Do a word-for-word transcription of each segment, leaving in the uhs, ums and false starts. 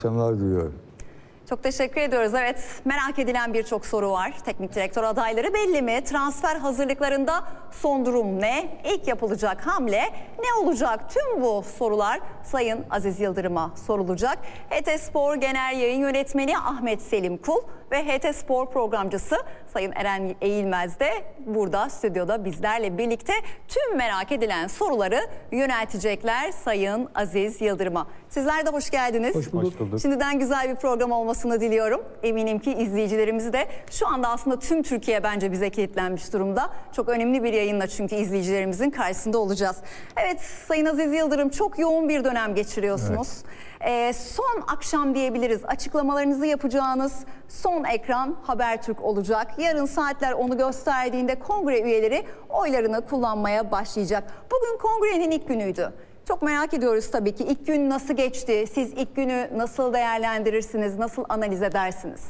akşamlar diliyorum. Çok teşekkür ediyoruz. Evet, merak edilen birçok soru var. Teknik direktör adayları belli mi? Transfer hazırlıklarında son durum ne? İlk yapılacak hamle ne olacak? Tüm bu sorular Sayın Aziz Yıldırım'a sorulacak. H T Spor Genel Yayın Yönetmeni Ahmet Selim Kul ve H T Spor programcısı Sayın Eren Eğilmez de burada stüdyoda bizlerle birlikte tüm merak edilen soruları yöneltecekler Sayın Aziz Yıldırım'a. Sizler de hoş geldiniz. Hoş bulduk. Hoş bulduk. Şimdiden güzel bir program olmasını diliyorum. Eminim ki izleyicilerimizi de şu anda aslında tüm Türkiye bence bize kilitlenmiş durumda. Çok önemli bir yayınla çünkü izleyicilerimizin karşısında olacağız. Evet Sayın Aziz Yıldırım, çok yoğun bir dönem geçiriyorsunuz. Evet. Ee, son akşam diyebiliriz. Açıklamalarınızı yapacağınız son ekran Habertürk olacak. Yarın saatler onu gösterdiğinde kongre üyeleri oylarını kullanmaya başlayacak. Bugün kongrenin ilk günüydü. Çok merak ediyoruz tabii ki. İlk gün nasıl geçti? Siz ilk günü nasıl değerlendirirsiniz? Nasıl analiz edersiniz?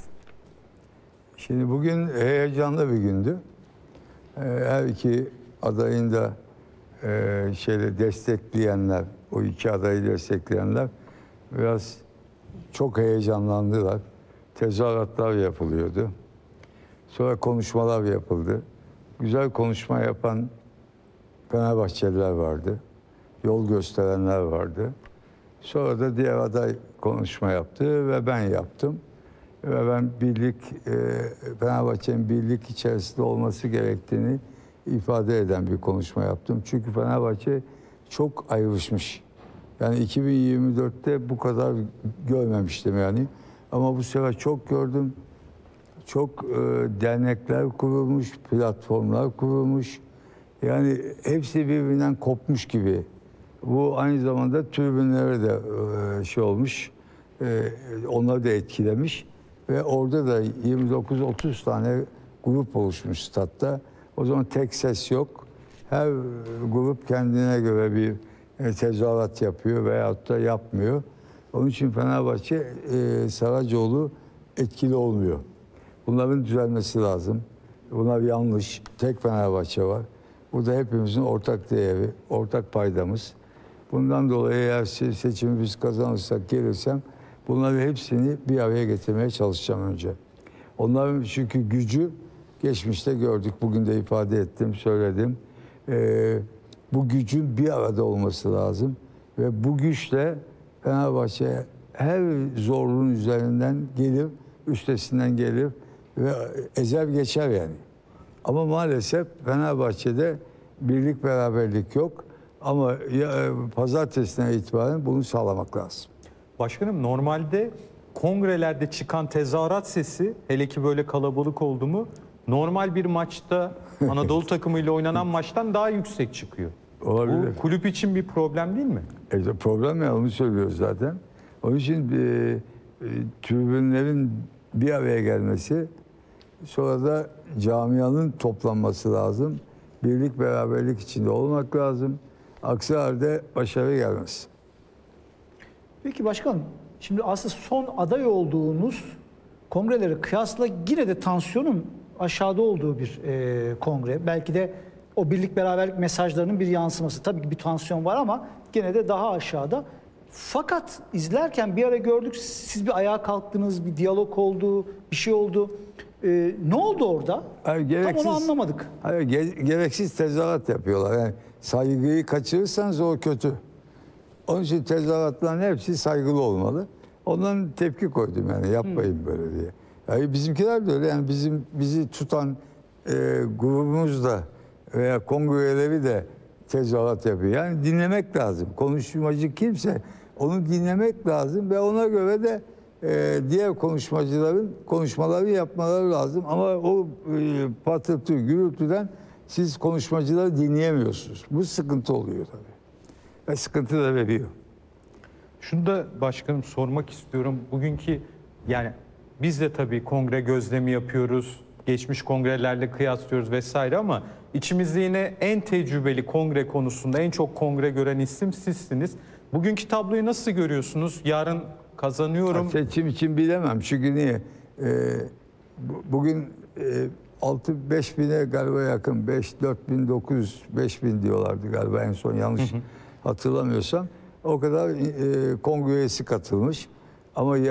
Şimdi bugün heyecanlı bir gündü. Her iki adayın da e, şeyle destekleyenler, o iki adayı destekleyenler biraz çok heyecanlandılar. Tezahüratlar yapılıyordu. Sonra konuşmalar yapıldı. Güzel konuşma yapan Fenerbahçeliler vardı. Yol gösterenler vardı. Sonra da diğer aday konuşma yaptı ve ben yaptım. Ve ben birlik, e, Fenerbahçe'nin birlik içerisinde olması gerektiğini ifade eden bir konuşma yaptım. Çünkü Fenerbahçe çok ayrışmış. Yani iki bin yirmi dörtte bu kadar görmemiştim yani. Ama bu sefer çok gördüm. Çok e, dernekler kurulmuş, platformlar kurulmuş. Yani hepsi birbirinden kopmuş gibi. Bu aynı zamanda tribünlere de e, şey olmuş, e, onları da etkilemiş. Ve orada da yirmi dokuz otuz tane grup oluşmuş statta. O zaman tek ses yok. Her grup kendine göre bir e, tezahürat yapıyor veyahut da yapmıyor. Onun için Fenerbahçe, e, Saracoğlu etkili olmuyor. Bunların düzelmesi lazım. Bunlar yanlış. Tek Fenerbahçe var. Bu da hepimizin ortak değeri, ortak paydamız. Bundan dolayı eğer seçimi biz kazanırsak, gelirsem bunları hepsini bir araya getirmeye çalışacağım önce. Onların çünkü gücü geçmişte gördük. Bugün de ifade ettim, söyledim. Ee, bu gücün bir arada olması lazım. Ve bu güçle Fenerbahçe her zorluğun üzerinden gelir, üstesinden gelir ve ezer geçer yani. Ama maalesef Fenerbahçe'de birlik beraberlik yok. Ama ya, pazartesinden itibaren bunu sağlamak lazım. Başkanım, normalde kongrelerde çıkan tezahürat sesi, hele ki böyle kalabalık oldu mu, normal bir maçta Anadolu takımıyla oynanan maçtan daha yüksek çıkıyor. Olabilir. Bu kulüp için bir problem değil mi? E, problem ya, onu söylüyoruz zaten. Onun için e, e, tribünlerin bir araya gelmesi, sonra da camianın toplanması lazım. Birlik beraberlik içinde olmak lazım. Aksi halde başarı gelmez. Peki başkanım, şimdi aslında son aday olduğunuz kongreleri kıyasla yine de tansiyonun aşağıda olduğu bir e, kongre. Belki de o birlik beraberlik mesajlarının bir yansıması. Tabii ki bir tansiyon var ama gene de daha aşağıda. Fakat izlerken bir ara gördük, siz bir ayağa kalktınız, bir diyalog oldu, bir şey oldu. Ee, ne oldu orada? Hayır, gereksiz, Tam onu anlamadık. Hayır, ge- gereksiz tezahürat yapıyorlar. Yani saygıyı kaçırırsanız o kötü. Onun için tezahüratların hepsi saygılı olmalı. Ondan tepki koydum yani, yapmayın hmm. böyle diye. Yani bizimkiler de öyle, yani bizim bizi tutan e, grubumuz da veya kongreleri de tezahürat yapıyor. Yani dinlemek lazım. Konuşmacı kimse onu dinlemek lazım ve ona göre de e, diğer konuşmacıların konuşmaları yapmaları lazım. Ama o e, patırtı, gürültüden siz konuşmacıları dinleyemiyorsunuz. Bu sıkıntı oluyor tabii. Ve sıkıntı da veriyor. Şunu da başkanım sormak istiyorum. Bugünkü, yani biz de tabii kongre gözlemi yapıyoruz. Geçmiş kongrelerle kıyaslıyoruz vesaire ama içimizde yine en tecrübeli kongre konusunda en çok kongre gören isim sizsiniz. Bugünkü tabloyu nasıl görüyorsunuz? Yarın kazanıyorum. Seçim için bilemem. Çünkü niye? Ee, bugün e, altı beş bine galiba yakın, beş dört bin dokuz yüz beş bin diyorlardı galiba en son, yanlış hı hı. hatırlamıyorsam. O kadar e, kongre üyesi katılmış. Ama